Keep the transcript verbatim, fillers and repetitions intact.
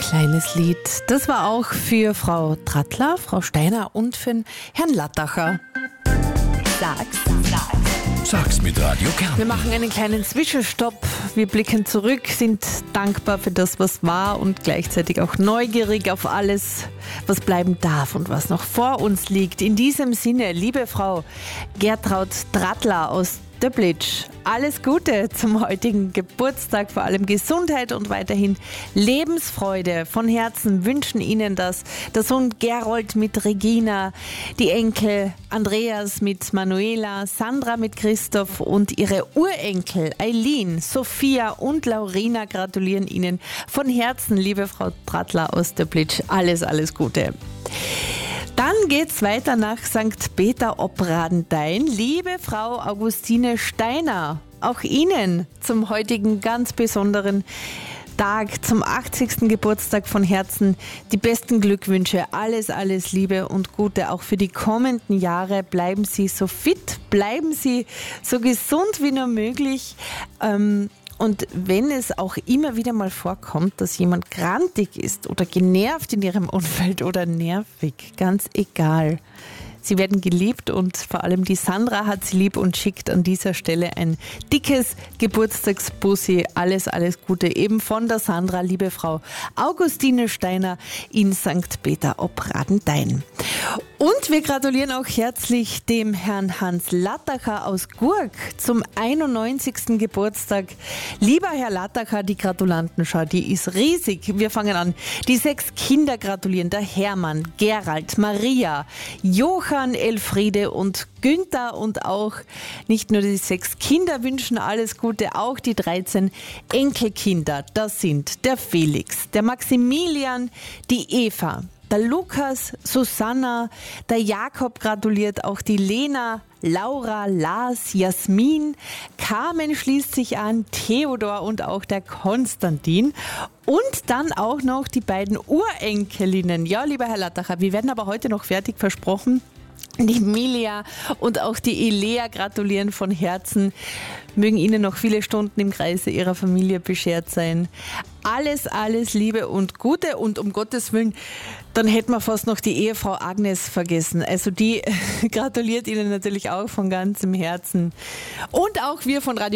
kleines Lied. Das war auch für Frau Trattler, Frau Steiner und für den Herrn Lattacher. Sag's, sag's. Sag's mit Radio Kärnten. Wir machen einen kleinen Zwischenstopp. Wir blicken zurück, sind dankbar für das, was war und gleichzeitig auch neugierig auf alles, was bleiben darf und was noch vor uns liegt. In diesem Sinne, liebe Frau Gertraud Trattler aus Döblitsch, alles Gute zum heutigen Geburtstag, vor allem Gesundheit und weiterhin Lebensfreude. Von Herzen wünschen Ihnen das der Sohn Gerold mit Regina, die Enkel Andreas mit Manuela, Sandra mit Christoph und ihre Urenkel Eileen, Sophia und Laurina gratulieren Ihnen von Herzen, liebe Frau Trattler aus Döblitsch. Alles, alles Gute. Dann geht's weiter nach Sankt Peter ob Radenthein. Liebe Frau Augustine Steiner, auch Ihnen zum heutigen ganz besonderen Tag, zum achtzigsten Geburtstag von Herzen die besten Glückwünsche. Alles, alles Liebe und Gute auch für die kommenden Jahre. Bleiben Sie so fit, bleiben Sie so gesund wie nur möglich. Ähm, Und wenn es auch immer wieder mal vorkommt, dass jemand grantig ist oder genervt in ihrem Umfeld oder nervig, ganz egal. Sie werden geliebt und vor allem die Sandra hat sie lieb und schickt an dieser Stelle ein dickes Geburtstagsbussi. Alles, alles Gute eben von der Sandra, liebe Frau Augustine Steiner in Sankt Peter ob Radenthein. Und wir gratulieren auch herzlich dem Herrn Hans Lattacher aus Gurk zum einundneunzigsten Geburtstag. Lieber Herr Lattacher, die Gratulantenschau, die ist riesig. Wir fangen an. Die sechs Kinder gratulieren. Der Hermann, Gerald, Maria, Johann, Elfriede und Günther. Und auch nicht nur die sechs Kinder wünschen alles Gute, auch die dreizehn Enkelkinder. Das sind der Felix, der Maximilian, die Eva, der Lukas, Susanna, der Jakob gratuliert, auch die Lena, Laura, Lars, Jasmin, Carmen schließt sich an, Theodor und auch der Konstantin. Und dann auch noch die beiden Urenkelinnen. Ja, lieber Herr Lattacher, wir werden aber heute noch fertig, versprochen. Die Milia und auch die Elea gratulieren von Herzen. Mögen Ihnen noch viele Stunden im Kreise Ihrer Familie beschert sein. Alles, alles Liebe und Gute. Und um Gottes Willen, dann hätten wir fast noch die Ehefrau Agnes vergessen. Also die gratuliert Ihnen natürlich auch von ganzem Herzen. Und auch wir von Radio